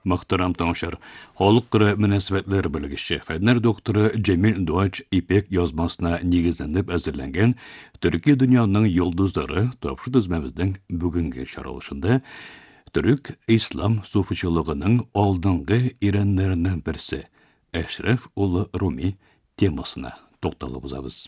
Muhtaram tanışar. Halk qırı münasibetler bilgisi. Fenler doktoru Cemil Doğaç İpek yazmasına negizlenip әзірленген Türkiye dünyanın yıldızları topşu dizmemizдің bugünkü şaralışında Türk İslam sufiçılığının aldınғы irenlerinden birisi Eşref Ulu Rumi temasına toxtalып uzabız.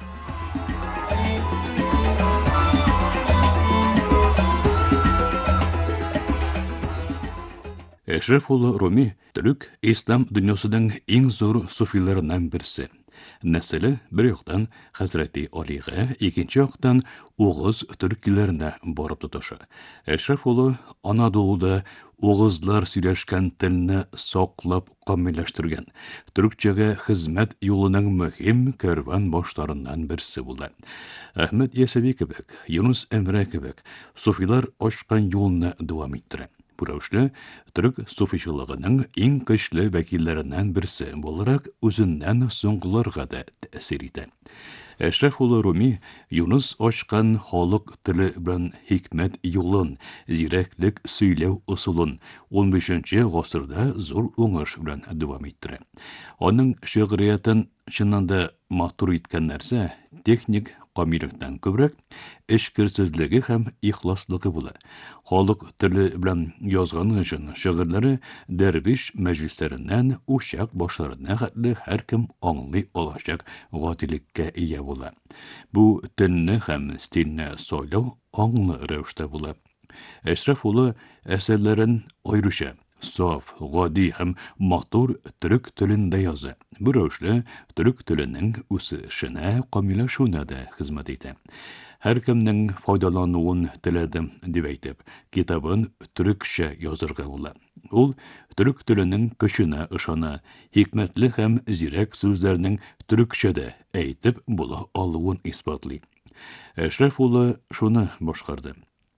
Eşref Ulu Rumi, Türk İslam dünyasının en zor sufilerinden birisi. Nesili bir yoqdan Hazreti Ali'ye, ikinci yoqdan Oğuz Türklerine barıp tutuşu. Eşref Ulu Anadolu'da Oğuzlar söyleşken tilini soqlap kamilləştirgen. Türkçe'ye hizmet yolunun mühim kervan başlarından birisi buldu. Ahmet Yesevi kebek, Yunus Emre kebek, sufilar aşkan yoluna devam ettiren. Bu rövüşle Türk sufiçılığının en güçlü vekillerinden birisi olarak üzünden soňgularga da tesir eden. Eşref Ulu Rumi, Yunus aşkan halk tili bilen hikmet yolun, zireklik söylev usulun 15-nji asırda zor oňuş bilen devam ettiren. Onun şiiriyatin şınanda mahtur etken nerse, teknik qamilikten köbrek, eşkirsizligi hem ihlaslığı bula. Halk tili bilen yazgany üçün şiirleri derviş meclislerinden uşak başlarına hatlı her kim anlı olacak gadilikke iya bula. Bu tilini hem stiline soylav anlı rövüşte bula. Eşref Ulu eserlerin ayrışa, saf, gadi hem mahtur Türk tilinde yazı. Bu rövüşle Türk tilinin üsüşüne, qamilaşuna da hizmet ete. Her kimden faydalanуын tiledim dep aytip, kitabın Türkçe yazırga bula. Ol Türk tilinin güçüne ışana, hikmetli hem zirek sözlerinin Türkçe'de aytip bula alıuын isbatly. Eşref Ulu şunu başkardı.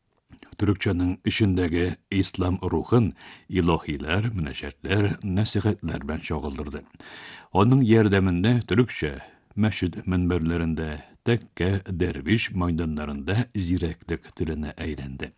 Türkçenin içindeki İslam ruhun ilahiler, müneşetler, nasihatler ben şoğuldurdu. Onun yerdeminde Türkçe, meşid minberlerinde, tekke, derviş meydanlarında zireklik tiline eğlendi.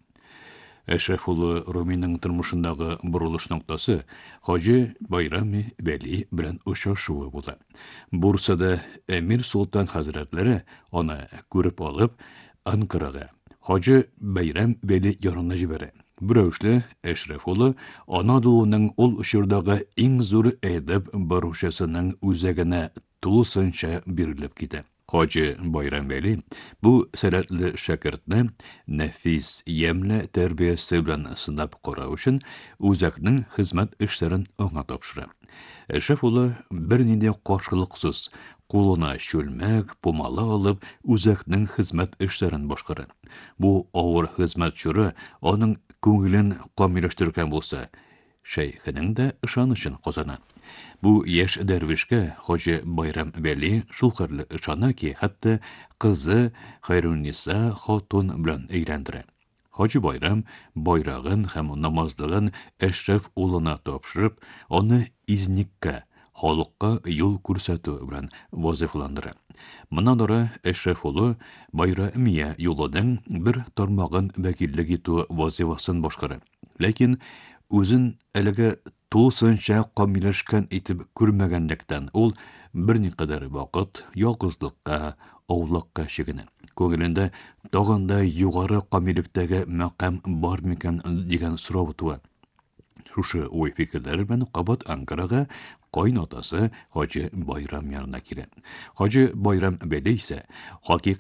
Eşref Ulu Rumi'nin tırmışındaki buruluş noktası Hacı Bayrami Veli bilen uşaşuğu buldu. Bursa'da Emir Sultan Hazretleri ona görüp alıp Ankara'da Hacı Bayram Veli yanına jibere. Bu rövüşle Eşref Ulu Anadolu'nun ol ışırdağı en zor edep baruşasının üzegine tulusınca birilip gidi. Hacı Bayram Veli bu selatlı şakirtni nefis yemle terbiyesi bilen sınap korağı üçün uzakның hizmet işlerin ona topşıra. Eşref Ulu bir ninde qarşılıksız Kuluna şölmek, pumalı alıp, uzakның hizmet işlerin başkarı. Bu ağır hizmet çürü, onun köngülün qamileştirken bolsa, şeyhinin de ışanışın qozana. Bu yaş dervişke Hacı Bayram Veli şulqarlı ışana ki, hatta kızı Hayrunisa Hatun bilen eylendire. Hacı Bayram, bayrağın hem namazlığın Eşref Uluna topşırıp, onu İznik'e, halkka yol kursatı bilen vazifelandırı. Bundan sonra Eşref Ulu Bayramiye yolunun bir tarmağın vekillik etu vazifasını başkarı. Lakin özün elege tuğsınca qamileşken etip kürmegenlikten ol bir ne kadar vakit yalgızlıkka, avlakka şegini. Köngülünde dağında yugarı qamiliktege maqam bar miken degen surav tuva. Şuşu oy fikirleri ben qabat Ankara'ga qaynatası Hacı Bayram yanına kire. Hacı Bayram Veli ise